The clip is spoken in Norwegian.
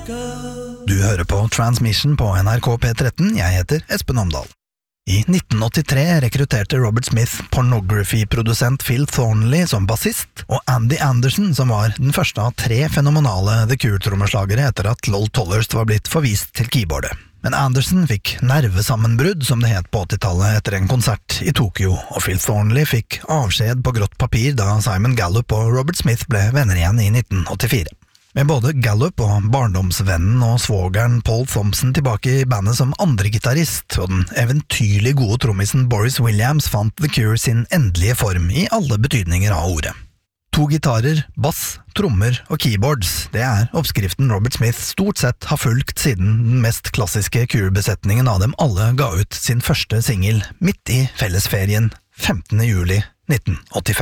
Du hører på Transmission på NRK P13, jeg heter Espen Omdal. I 1983 rekrutterte Robert Smith pornography-produsent Phil Thornley som bassist, og Andy Anderson som var den første av 3 fenomenale The Cure-trommeslagere etter at Lol Tolhurst var blitt forvist til keyboardet. Men Anderson fikk nervesammenbrudd, som det het på 80-tallet, etter en konsert i Tokyo, og Phil Thornley fikk avskjed på grått papir da Simon Gallup og Robert Smith ble venner igjen i 1984. Med både Gallup og barndomsvennen og svogeren Paul Thompson tilbake i bandet som andre gitarist, og den eventyrlig gode trommisen Boris Williams fant The Cure sin endelige form i alle betydninger av ordet. 2 gitarer, bass, trommer og keyboards, det er oppskriften Robert Smith stort sett har fulgt siden den mest klassiske Cure-besetningen av dem alle ga ut sin første singel midt i fellesferien 15. juli 1985.